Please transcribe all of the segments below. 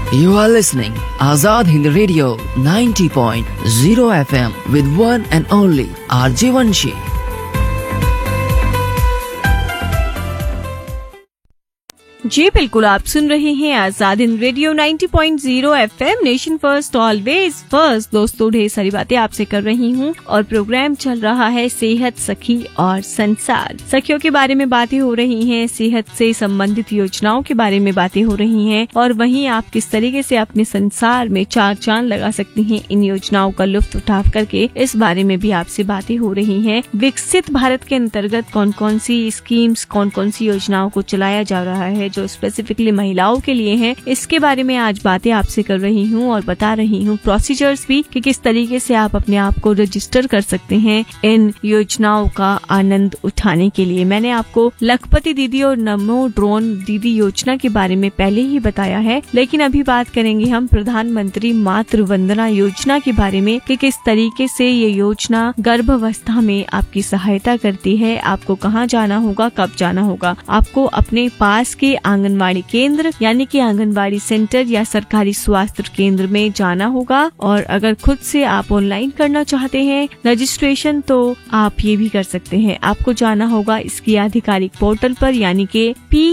You are listening Azad Hind Radio 90.0 FM with one and only RJ Vanshi. जी बिल्कुल, आप सुन रहे हैं Azad Hind radio 90.0 FM, nation first always first. दोस्तों, ढेर सारी बातें आपसे कर रही हूँ और प्रोग्राम चल रहा है सेहत, सखी और संसार। सखियों के बारे में बातें हो रही हैं, सेहत से संबंधित योजनाओं के बारे में बातें हो रही हैं और वहीं आप किस तरीके से अपने संसार में चार चांद लगा सकती हैं इन योजनाओं का लुत्फ उठा करके, इस बारे में भी आपसे बातें हो रही हैं। विकसित भारत के अंतर्गत कौन कौन सी स्कीम्स, कौन कौन सी योजनाओं को चलाया जा रहा है जो स्पेसिफिकली महिलाओं के लिए हैं, इसके बारे में आज बातें आपसे कर रही हूँ और बता रही हूँ प्रोसीजर्स भी कि किस तरीके से आप अपने आप को रजिस्टर कर सकते हैं इन योजनाओं का आनंद उठाने के लिए। मैंने आपको लखपति दीदी और नमो ड्रोन दीदी योजना के बारे में पहले ही बताया है, लेकिन अभी बात करेंगे हम प्रधानमंत्री मातृ वंदना योजना के बारे में कि किस तरीके से ये योजना गर्भावस्था में आपकी सहायता करती है। आपको कहाँ जाना होगा, कब जाना होगा। आपको अपने पास के आंगनवाड़ी केंद्र यानी कि आंगनवाड़ी सेंटर या सरकारी स्वास्थ्य केंद्र में जाना होगा और अगर खुद से आप ऑनलाइन करना चाहते हैं रजिस्ट्रेशन तो आप ये भी कर सकते हैं। आपको जाना होगा इसकी आधिकारिक पोर्टल पर यानी कि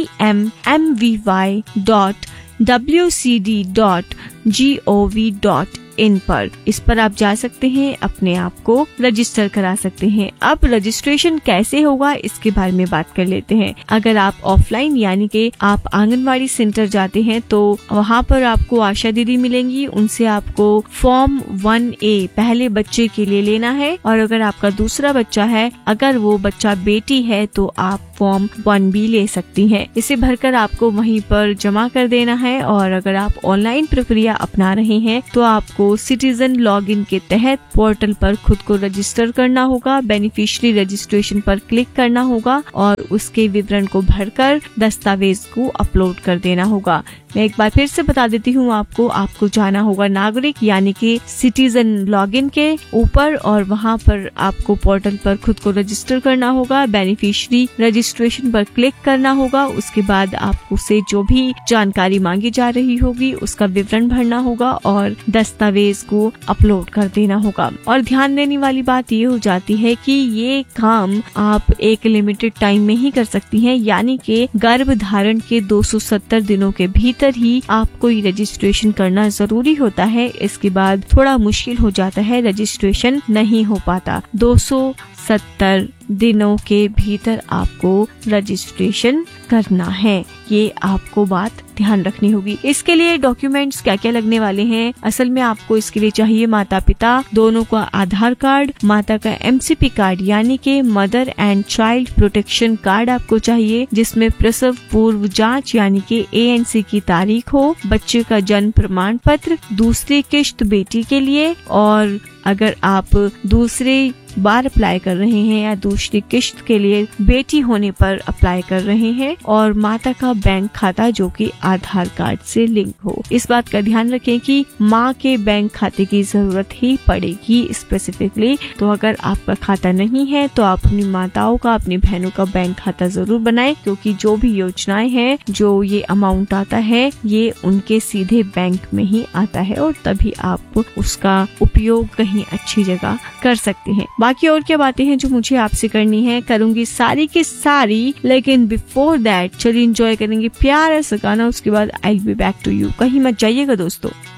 pmmvy.wcd.gov.in पर। इस पर आप जा सकते हैं, अपने आप को रजिस्टर करा सकते हैं। अब रजिस्ट्रेशन कैसे होगा इसके बारे में बात कर लेते हैं। अगर आप ऑफलाइन यानी कि आप आंगनवाड़ी सेंटर जाते हैं तो वहाँ पर आपको आशा दीदी मिलेंगी, उनसे आपको फॉर्म 1A पहले बच्चे के लिए लेना है और अगर आपका दूसरा बच्चा है, अगर वो बच्चा बेटी है तो आप फॉर्म 1B ले सकती हैं। इसे भरकर आपको वहीं पर जमा कर देना है और अगर आप ऑनलाइन प्रक्रिया अपना रहे हैं तो आपको सिटीजन लॉगिन के तहत पोर्टल पर खुद को रजिस्टर करना होगा। बेनिफिशियरी रजिस्ट्रेशन पर क्लिक करना होगा और उसके विवरण को भरकर दस्तावेज को अपलोड कर देना होगा। मैं एक बार फिर से बता देती हूँ आपको जाना होगा नागरिक यानी कि सिटीजन लॉगिन के ऊपर और वहाँ पर आपको पोर्टल पर खुद को रजिस्टर करना होगा। बेनिफिशियरी रजिस्ट्रेशन पर क्लिक करना होगा। उसके बाद आपको से जो भी जानकारी मांगी जा रही होगी उसका विवरण भरना होगा और दस्तावेज को अपलोड कर देना होगा। और ध्यान देने वाली बात ये हो जाती है कि ये काम आप एक लिमिटेड टाइम में ही कर सकती हैं, यानी कि गर्भ धारण के 270 दिनों के भीतर ही आपको ये रजिस्ट्रेशन करना जरूरी होता है। इसके बाद थोड़ा मुश्किल हो जाता है, रजिस्ट्रेशन नहीं हो पाता। 270 दिनों के भीतर आपको रजिस्ट्रेशन करना है, ये आपको बात ध्यान रखनी होगी। इसके लिए डॉक्यूमेंट्स क्या क्या लगने वाले हैं? असल में आपको इसके लिए चाहिए माता पिता दोनों का आधार कार्ड, माता का MCP कार्ड यानी कि mother and child protection card आपको चाहिए, जिसमें प्रसव पूर्व जांच यानी कि ANC की तारीख हो, बच्चे का जन्म प्रमाण पत्र, दूसरी किश्त बेटी के लिए, और अगर आप दूसरे बार अप्लाई कर रहे हैं या दूसरी किश्त के लिए बेटी होने पर अप्लाई कर रहे हैं, और माता का बैंक खाता जो कि आधार कार्ड से लिंक हो। इस बात का ध्यान रखें कि माँ के बैंक खाते की जरूरत ही पड़ेगी स्पेसिफिकली। तो अगर आपका खाता नहीं है तो आप अपनी माताओं का, अपनी बहनों का बैंक खाता जरूर बनाएं, क्योंकि जो भी योजनाएं हैं, जो ये अमाउंट आता है, ये उनके सीधे बैंक में ही आता है और तभी आप उसका उपयोग कहीं अच्छी जगह कर सकते हैं। बाकी और क्या बातें हैं जो मुझे आपसे करनी है, करूंगी सारी की सारी, लेकिन बिफोर दैट चलिए एंजॉय करेंगे प्यारा सा गाना। उसके बाद I will be back to you. कहीं मत जाइएगा दोस्तों।